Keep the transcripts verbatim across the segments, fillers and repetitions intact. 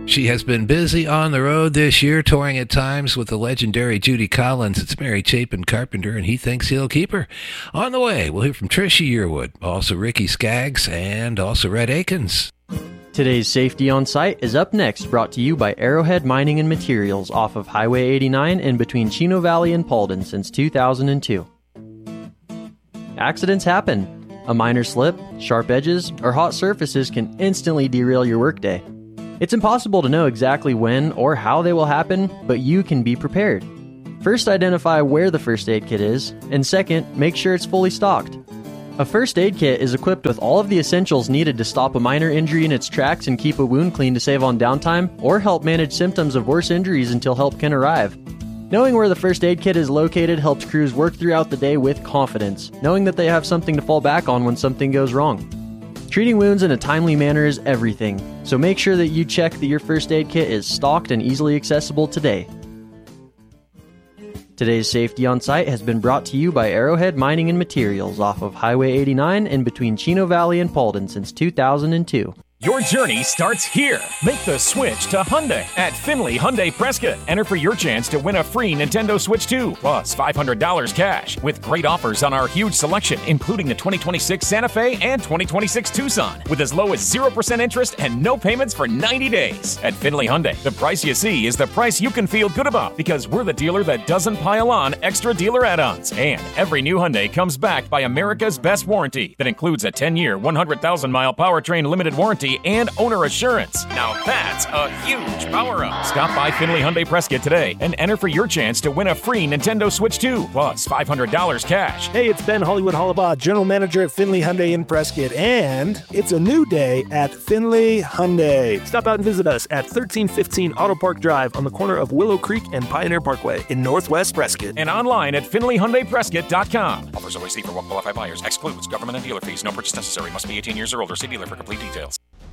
She has been busy on the road this year, touring at times with the legendary Judy Collins. It's Mary Chapin Carpenter, and he thinks he'll keep her. On the way, we'll hear from Trisha Yearwood, also Ricky Skaggs, and also Red Akins. Today's Safety on Site is up next, brought to you by Arrowhead Mining and Materials off of Highway eighty-nine and between Chino Valley and Paulden since two thousand two. Accidents happen. A minor slip, sharp edges, or hot surfaces can instantly derail your workday. It's impossible to know exactly when or how they will happen, but you can be prepared. First, identify where the first aid kit is, and second, make sure it's fully stocked. A first aid kit is equipped with all of the essentials needed to stop a minor injury in its tracks and keep a wound clean to save on downtime, or help manage symptoms of worse injuries until help can arrive. Knowing where the first aid kit is located helps crews work throughout the day with confidence, knowing that they have something to fall back on when something goes wrong. Treating wounds in a timely manner is everything, so make sure that you check that your first aid kit is stocked and easily accessible today. Today's Safety on Site has been brought to you by Arrowhead Mining and Materials off of Highway eighty-nine and between Chino Valley and Paulden since two thousand two. Your journey starts here. Make the switch to Hyundai at Findlay Hyundai Prescott. Enter for your chance to win a free Nintendo Switch two plus five hundred dollars cash with great offers on our huge selection, including the twenty twenty-six Santa Fe and twenty twenty-six Tucson with as low as zero percent interest and no payments for ninety days. At Findlay Hyundai, the price you see is the price you can feel good about because we're the dealer that doesn't pile on extra dealer add-ons. And every new Hyundai comes backed by America's best warranty that includes a ten-year, one hundred thousand mile powertrain limited warranty and owner assurance. Now that's a huge power-up. Stop by Findlay Hyundai Prescott today and enter for your chance to win a free Nintendo Switch two plus five hundred dollars cash. Hey, it's Ben Hollywood Hollabaugh, General Manager at Findlay Hyundai in Prescott, and it's a new day at Findlay Hyundai. Stop out and visit us at thirteen fifteen Auto Park Drive on the corner of Willow Creek and Pioneer Parkway in Northwest Prescott. And online at Findlay Hyundai Prescott dot com. Offers always see for well-qualified buyers. Excludes government and dealer fees. No purchase necessary. Must be eighteen years or older. See dealer for complete details.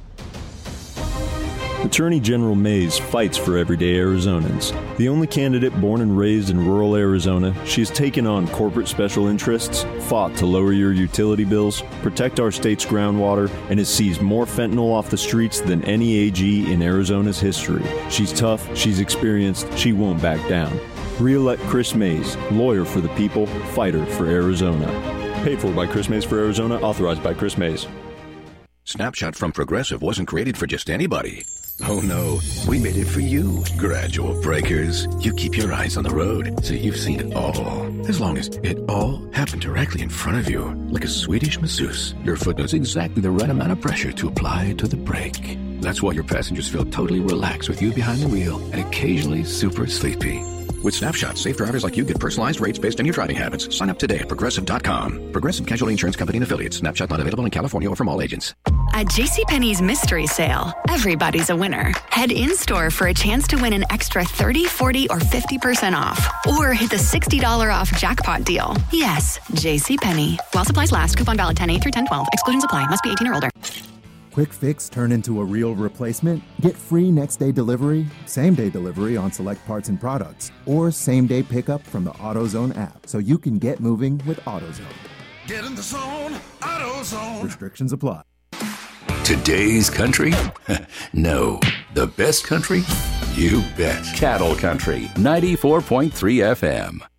Attorney General Mays fights for everyday Arizonans. The only candidate born and raised in rural Arizona, she has taken on corporate special interests, fought to lower your utility bills, protect our state's groundwater, and has seized more fentanyl off the streets than any A G in Arizona's history. She's tough, she's experienced, she won't back down. Re-elect Chris Mays, lawyer for the people, fighter for Arizona. Paid for by Chris Mays for Arizona, authorized by Chris Mays. Snapshot from Progressive wasn't created for just anybody. Oh no, we made it for you. Gradual breakers. You keep your eyes on the road, so you've seen it all. As long as it all happened directly in front of you, like a Swedish masseuse, your foot knows exactly the right amount of pressure to apply to the brake. That's why your passengers feel totally relaxed with you behind the wheel and occasionally super sleepy. With Snapshot, safe drivers like you get personalized rates based on your driving habits. Sign up today at Progressive dot com. Progressive Casualty Insurance Company and Affiliates. Snapshot not available in California or from all agents. At JCPenney's Mystery Sale, everybody's a winner. Head in-store for a chance to win an extra thirty, forty, or fifty percent off. Or hit the sixty dollars off jackpot deal. Yes, JCPenney. While supplies last. Coupon valid ten eight through ten twelve. Exclusions apply. Must be eighteen or older. Quick fix turn into a real replacement? Get free next-day delivery, same-day delivery on select parts and products, or same-day pickup from the AutoZone app so you can get moving with AutoZone. Get in the zone, AutoZone. Restrictions apply. Today's country? No. The best country? You bet. Cattle Country, ninety-four point three F M.